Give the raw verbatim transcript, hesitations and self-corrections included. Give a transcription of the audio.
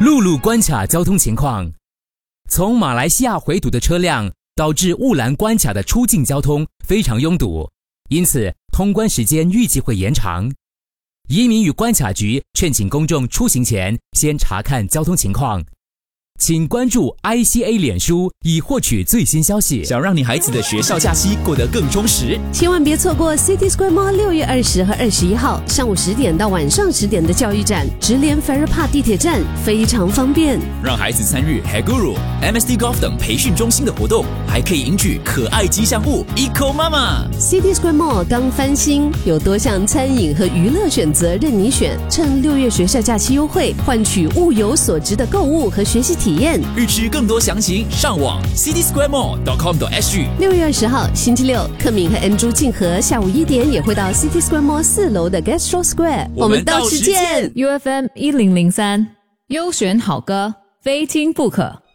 陆路关卡交通情况，从马来西亚回堵的车辆导致雾兰关卡的出境交通非常拥堵，因此通关时间预计会延长。移民与关卡局劝请公众出行前先查看交通情况。请关注 I C A 脸书以获取最新消息。 想让你孩子的学校假期过得更充实， 千万别错过 City Square Mall 六月二十和二十一号上午十点到晚上十点的教育展，直连 Farrer Park 地铁站，非常方便。 让孩子参与 Haguru、M S D Golf 等培训中心的活动，还可以赢取可爱吉祥物 Eco Mama。 City Square Mall 刚翻新，有多项餐饮和娱乐选择任你选，趁六月学校假期优惠，换取物有所值的购物和学习体验。 预知更多详情，上网 city square mall dot com dot s g。 六月二十号星期六，克敏和 Andrew 静和下午一点也会到 City Square Mall 四楼的 Gastro Square， 我们到时见。 U F M 一零零三，优选好歌，非听不可。